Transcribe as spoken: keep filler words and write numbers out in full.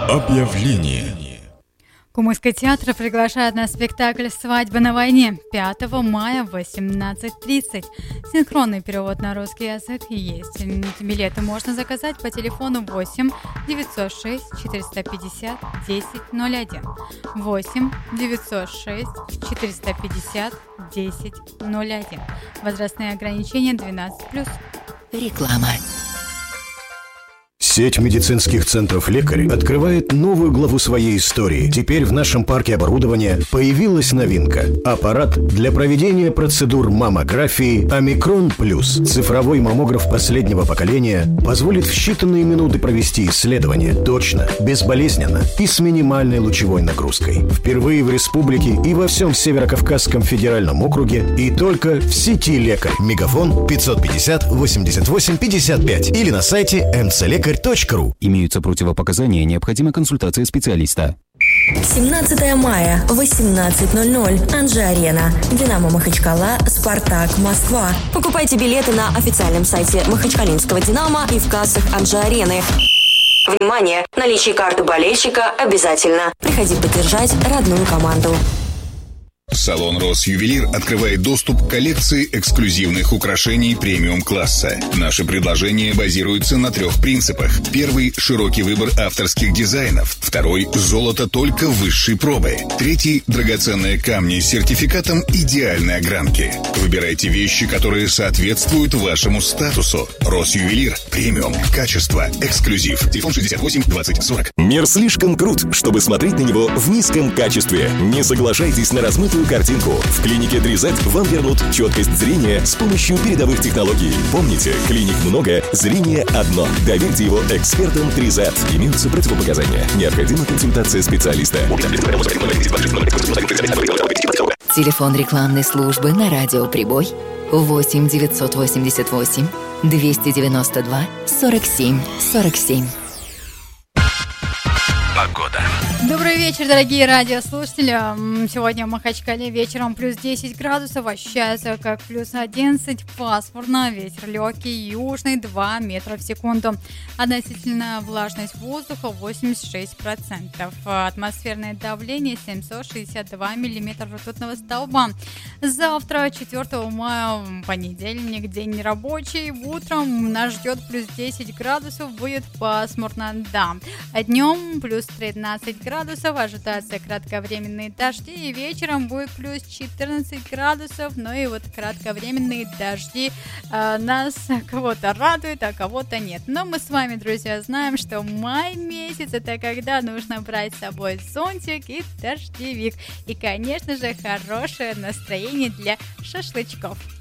Объявление. Кумыкский театр приглашает на спектакль «Свадьба на войне» пятого мая в восемнадцать тридцать. Синхронный перевод на русский язык есть. Билеты можно заказать по телефону восемь девятьсот шесть четыреста пятьдесят десять ноль один. восемь девятьсот шесть четыреста пятьдесят десять ноль один. Возрастные ограничения двенадцать плюс. Реклама. Сеть медицинских центров «Лекарь» открывает новую главу своей истории. Теперь в нашем парке оборудования появилась новинка. Аппарат для проведения процедур маммографии «Омикрон Плюс». Цифровой маммограф последнего поколения позволит в считанные минуты провести исследование точно, безболезненно и с минимальной лучевой нагрузкой. Впервые в республике и во всем Северокавказском федеральном округе и только в сети «Лекарь». Мегафон пятьсот пятьдесят восемьдесят восемь пятьдесят пять или на сайте эм цэ лекарь точка ру. Имеются противопоказания, необходима консультация специалиста. семнадцатого мая, восемнадцать ноль ноль. Анжи-Арена. Динамо Махачкала, Спартак, Москва. Покупайте билеты на официальном сайте Махачкалинского Динамо и в кассах Анжи-Арены. Внимание! Наличие карты болельщика обязательно. Приходи поддержать родную команду. Салон «Росювелир» открывает доступ к коллекции эксклюзивных украшений премиум-класса. Наши предложения базируются на трех принципах. Первый – широкий выбор авторских дизайнов. Второй – золото только высшей пробы. Третий – драгоценные камни с сертификатом идеальной огранки. Выбирайте вещи, которые соответствуют вашему статусу. «Росювелир» – премиум, качество, эксклюзив. Телефон шестьдесят восемь двадцать сорок. Мир слишком крут, чтобы смотреть на него в низком качестве. Не соглашайтесь на размытую картинку. В клинике три зет вам вернут четкость зрения с помощью передовых технологий. Помните, клиник много, зрение одно. Доверьте его экспертам три зет. Имеются противопоказания. Необходима консультация специалиста. Телефон рекламной службы на радио «Прибой» восемь девятьсот восемьдесят восемь двести девяносто два сорок семь сорок семь. Погода. Добрый вечер, дорогие радиослушатели. Сегодня в Махачкале вечером плюс десять градусов, ощущается как плюс одиннадцать, пасмурно, ветер легкий, южный, два метра в секунду. Относительная влажность воздуха восемьдесят шесть процентов. Атмосферное давление семьсот шестьдесят два миллиметра ртутного столба. Завтра, четвёртого мая, понедельник, день нерабочий. Утром нас ждет плюс десять градусов, будет пасмурно, да. А днем плюс тринадцать градусов, ожидаются кратковременные дожди, и вечером будет плюс четырнадцать градусов, но и вот кратковременные дожди э, нас кого-то радуют, а кого-то нет. Но мы с вами, друзья, знаем, что май месяц — это когда нужно брать с собой зонтик и дождевик, и, конечно же, хорошее настроение для шашлычков.